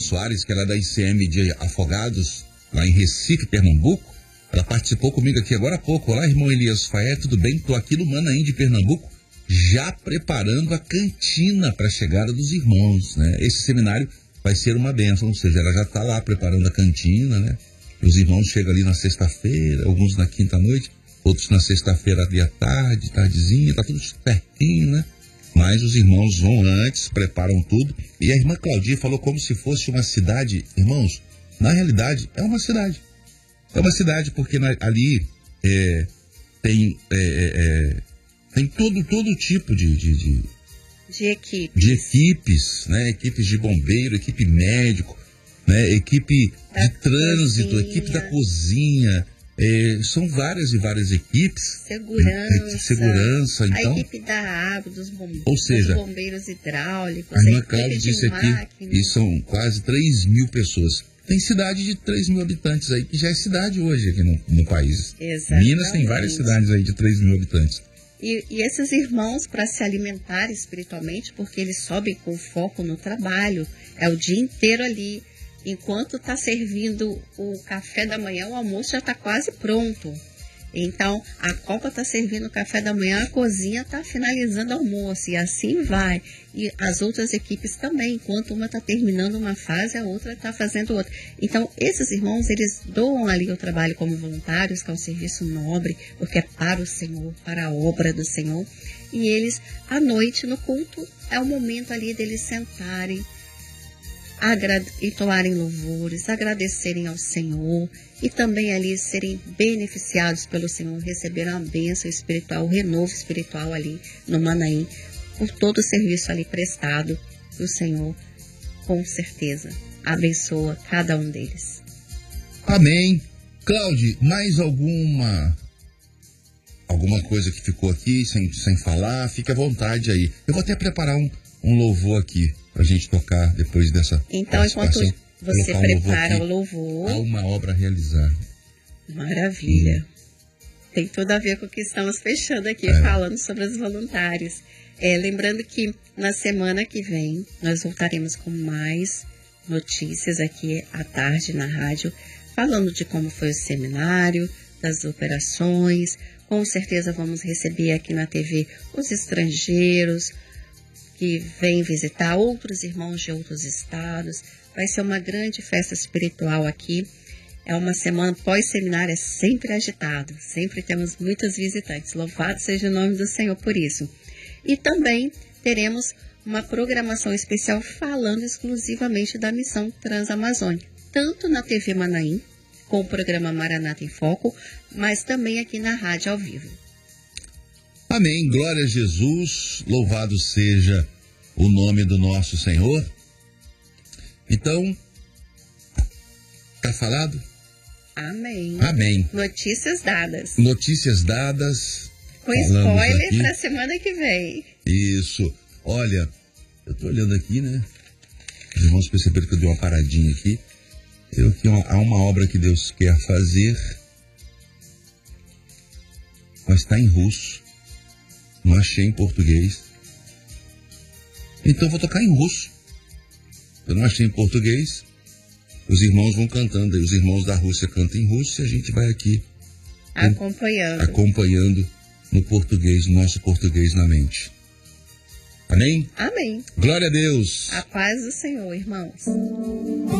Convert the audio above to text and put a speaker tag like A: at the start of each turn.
A: Soares, que ela é da ICM de Afogados, lá em Recife, Pernambuco. Ela participou comigo aqui agora há pouco. Olá, irmão Elias Faé, tudo bem? Estou aqui no Manaim de Pernambuco, já preparando a cantina para a chegada dos irmãos, né? Esse seminário vai ser uma bênção, ou seja, ela já está lá preparando a cantina, né? Os irmãos chegam ali na sexta-feira, alguns na quinta-noite, outros na sexta-feira ali à tarde, tardezinha, tá tudo pertinho, né? Mas os irmãos vão antes, preparam tudo. E a irmã Claudia falou como se fosse uma cidade. Irmãos, na realidade, é uma cidade. É uma cidade porque ali tem todo tipo de equipes, né? Equipes de bombeiro, equipe médico, né? Equipe de trânsito, cozinha. Equipe da cozinha. São várias e várias equipes. Segurança, então.
B: A equipe da água, dos bombeiros,
A: ou seja,
B: dos bombeiros hidráulicos.
A: A irmã Cláudia disse aqui, e são quase 3.000 pessoas. Tem cidade de 3.000 habitantes aí, que já é cidade hoje aqui no país.
B: Exatamente.
A: Minas tem várias cidades aí de 3.000 habitantes.
B: E esses irmãos, para se alimentar espiritualmente, porque eles sobem com foco no trabalho, é o dia inteiro ali. Enquanto está servindo o café da manhã, o almoço já está quase pronto. Então, a copa está servindo o café da manhã, a cozinha está finalizando o almoço, e assim vai. E as outras equipes também, enquanto uma está terminando uma fase, a outra está fazendo outra. Então, esses irmãos, eles doam ali o trabalho como voluntários, que é um serviço nobre, porque é para o Senhor, para a obra do Senhor. E eles, à noite, no culto, é o momento ali deles sentarem, entoarem louvores, agradecerem ao Senhor e também ali serem beneficiados pelo Senhor, receber uma bênção espiritual, um renovo espiritual ali no Manaim, por todo o serviço ali prestado. O Senhor, com certeza, abençoa cada um deles.
A: Amém. Cláudia, mais alguma coisa que ficou aqui sem falar? Fique à vontade aí. Eu vou até preparar um louvor aqui pra gente tocar depois dessa
B: Então, enquanto você prepara o louvor...
A: Há uma obra a realizar.
B: Maravilha. Tem tudo a ver com o que estamos fechando aqui, falando sobre os voluntários. Lembrando que na semana que vem, nós voltaremos com mais notícias aqui à tarde na rádio, falando de como foi o seminário, das operações. Com certeza vamos receber aqui na TV os estrangeiros, que vem visitar outros irmãos de outros estados. Vai ser uma grande festa espiritual aqui. É uma semana pós-seminário, é sempre agitado. Sempre temos muitos visitantes. Louvado seja o nome do Senhor por isso. E também teremos uma programação especial falando exclusivamente da missão Transamazônica. Tanto na TV Manaim, com o programa Maranata em Foco, mas também aqui na rádio ao vivo.
A: Amém, glória a Jesus, louvado seja o nome do nosso Senhor. Então, tá falado?
B: Amém.
A: Amém.
B: Notícias dadas.
A: Notícias dadas.
B: Com spoiler para a semana que vem.
A: Isso. Olha, eu tô olhando aqui, né? Os irmãos perceberam que eu dei uma paradinha aqui. Há uma obra que Deus quer fazer, mas está em russo. Não achei em português. Então eu vou tocar em russo. Eu não achei em português. Os irmãos vão cantando. Os irmãos da Rússia cantam em russo e a gente vai aqui acompanhando no português, nosso português na mente. Amém?
B: Amém.
A: Glória a Deus.
B: A paz do Senhor, irmãos.